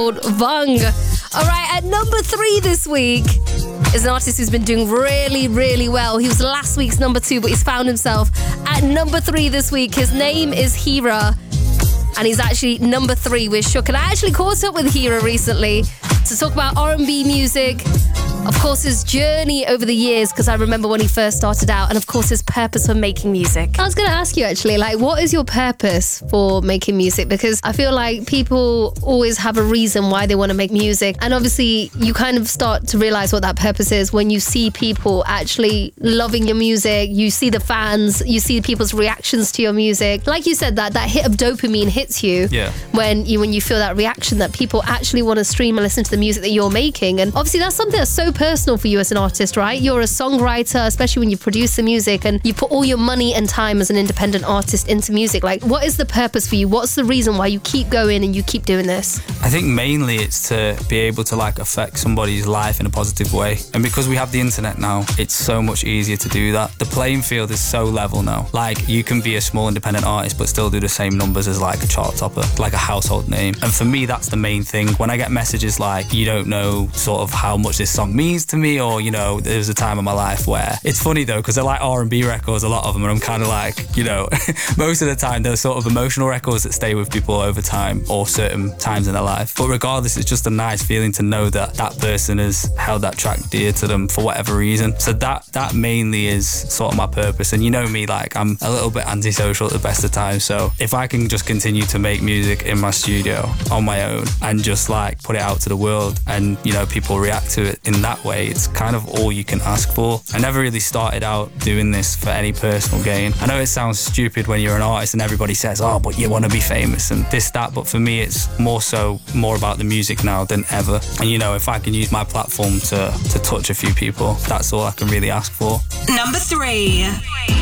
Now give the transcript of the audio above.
called Vung. All right, at number 3 this week is an artist who's been doing really, really well. He was last week's number 2, but he's found himself at number 3 this week. His name is Hira, and he's actually number 3 with Shook. And I actually caught up with Hira recently to talk about R&B music, of course his journey over the years, because I remember when he first started out, and of course his purpose for making music. I was going to ask you actually, like, what is your purpose for making music? Because I feel like people always have a reason why they want to make music, and obviously you kind of start to realize what that purpose is when you see people actually loving your music, you see the fans, you see people's reactions to your music. Like you said, that hit of dopamine hits you when you feel that reaction that people actually want to stream and listen to the music that you're making. And obviously that's something that's so personal for you as an artist, right? You're a songwriter, especially when you produce the music and you put all your money and time as an independent artist into music. Like, what is the purpose for you? What's the reason why you keep going and you keep doing this? I think mainly it's to be able to like affect somebody's life in a positive way. And because we have the internet now, it's so much easier to do that. The playing field is so level now. Like, you can be a small independent artist but still do the same numbers as like a chart topper, like a household name. And for me, that's the main thing. When I get messages like, you don't know sort of how much this song means to me, or, you know, there was a time in my life where, it's funny though, because I like R&B records, a lot of them, and I'm kind of like, you know, most of the time they're sort of emotional records that stay with people over time or certain times in their life. But regardless, it's just a nice feeling to know that that person has held that track dear to them for whatever reason. So that mainly is sort of my purpose. And you know me, like, I'm a little bit antisocial at the best of times, so if I can just continue to make music in my studio on my own and just like put it out to the world and, you know, people react to it in that way, it's kind of all you can ask for. I never really started out doing this for any personal gain. I know it sounds stupid when you're an artist and everybody says, oh, but you want to be famous and this, that, but for me it's more about the music now than ever. And, you know, if I can use my platform to touch a few people, that's all I can really ask for. Number 3.